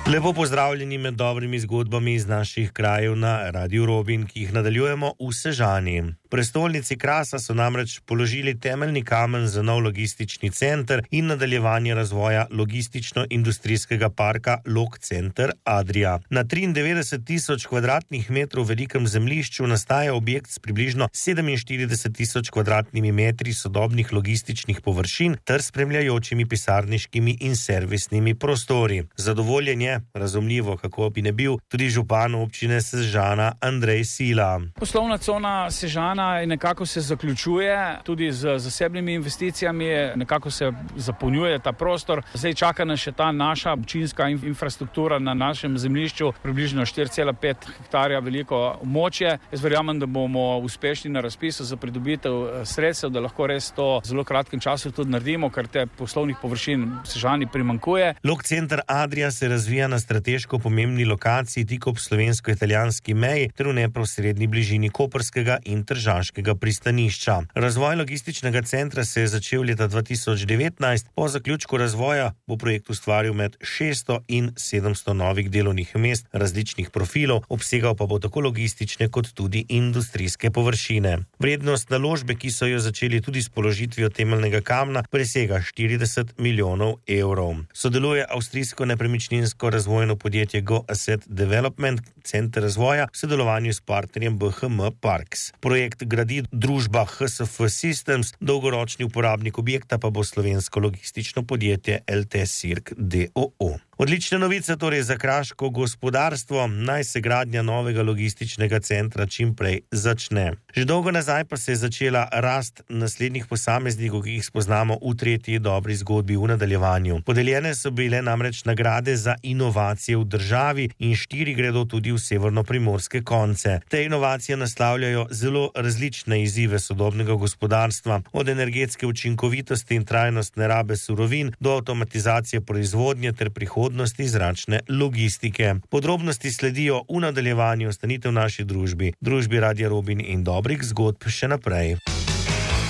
Lepo pozdravljeni med dobrimi zgodbami iz naših krajev na Radiu Robin, ki jih nadaljujemo v Sežani. V prestolnici Krasa so namreč položili temeljni kamen za nov logistični center in nadaljevanje razvoja logistično-industrijskega parka Log Center Adria. Na 93.000 kvadratnih metrov velikem zemljišču nastaja objekt s približno 47.000 kvadratnimi metri sodobnih logističnih površin ter spremljajočimi pisarniškimi in servisnimi prostori. Zadovoljen je, razumljivo, kako bi ne bil, tudi župan občine Sežana Andrej Sila. Poslovna cona Sežana nekako se zaključuje, tudi z zasebnimi investicijami nekako se zapolnjuje ta prostor. Zdaj čaka nas še ta naša občinska infrastruktura na našem zemljišču, približno 4,5 hektarja veliko območje. Jaz verjamem, da bomo uspešni na razpisu za pridobitev sredstev, da lahko res to v zelo kratkem času tudi naredimo, ker te poslovnih površin v Sežani primanjkuje. Log Center Adria se razvija na strateško pomembni lokaciji tik ob slovensko-italijanski meji ter v neposredni bližini koprskega in tržaškega pristanišča. Razvoj logističnega centra se je začel leta 2019, po zaključku razvoja bo projekt ustvaril med 600 in 700 novih delovnih mest različnih profilov, obsegal pa bo tako logistične kot tudi industrijske površine. Vrednost naložbe, ki so jo začeli tudi s položitvijo temeljnega kamna, presega 40 milijonov evrov. Sodeluje avstrijsko nepremičninsko razvojno podjetje Go Asset Development, center razvoja v sodelovanju s partnerjem BHM Parks. Projekt gradi družba HSF Systems, dolgoročni uporabnik objekta pa bo slovensko logistično podjetje LT Sirk d.o.o. Odlične novice torej za kraško gospodarstvo, naj se gradnja novega logističnega centra čim prej začne. Že dolgo nazaj pa se je začela rast naslednjih posameznikov, ki jih spoznamo v tretji dobri zgodbi v nadaljevanju. Podeljene so bile namreč nagrade za inovacije v državi in 4 gredo tudi v severno-primorske konce. Te inovacije naslavljajo zelo različne izzive sodobnega gospodarstva, od energetske učinkovitosti in trajnostne rabe surovin do avtomatizacije proizvodnje ter prihodnosti zračne logistike. Podrobnosti sledijo v nadaljevanju. Ostanite v naši družbi Radia Robin in dobrih zgodb še naprej.